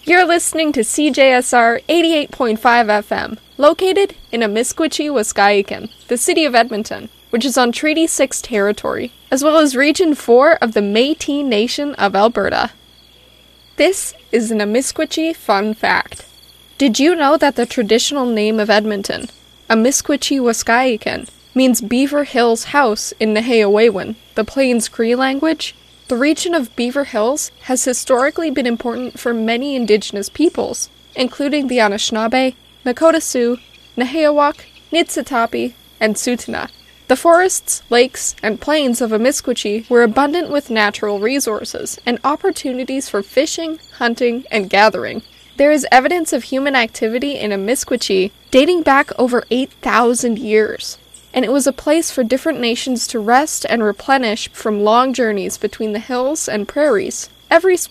You're listening to CJSR 88.5 FM, located in Amiskwitchi, Waskahikan, the city of Edmonton, which is on Treaty 6 territory, as well as Region 4 of the Métis Nation of Alberta. This is an Amiskwitchi fun fact. Did you know that the traditional name of Edmonton, Amiskwitchi Waskahikan, means Beaver Hills House in Nehiyawewin, the Plains Cree language? The region of Beaver Hills has historically been important for many indigenous peoples, including the Anishinaabe, Nakota Sioux, Nehiyawak, Niitsitapi, and Tsuut'ina. The forests, lakes, and plains of Amiskwitchi were abundant with natural resources and opportunities for fishing, hunting, and gathering. There is evidence of human activity in Amiskwitchi dating back over 8,000 years, and it was a place for different nations to rest and replenish from long journeys between the hills and prairies. Every